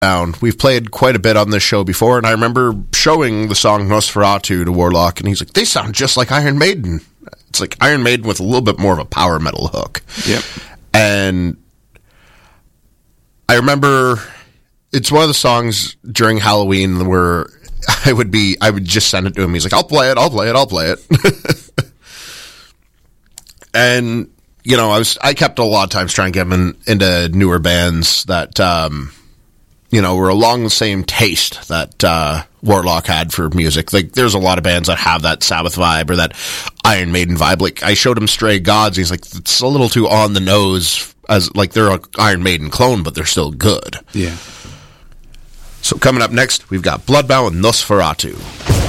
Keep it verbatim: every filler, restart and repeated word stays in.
Bloodbound. We've played quite a bit on this show before, and I remember showing the song Nosferatu to Warlock, and he's like, they sound just like Iron Maiden. It's like Iron Maiden with a little bit more of a power metal hook. Yep. And I remember it's one of the songs during Halloween where I would be, I would just send it to him. He's like, I'll play it, I'll play it, I'll play it. And, you know, I was, I kept a lot of times trying to get him in, into newer bands that, um, you know, were along the same taste that, uh, Warlock had for music. Like, there's a lot of bands that have that Sabbath vibe or that Iron Maiden vibe. Like, I showed him Stray Gods. He's like, it's a little too on the nose, as like they're a Iron Maiden clone, but they're still good. Yeah. So coming up next, we've got Bloodbound with Nosferatu.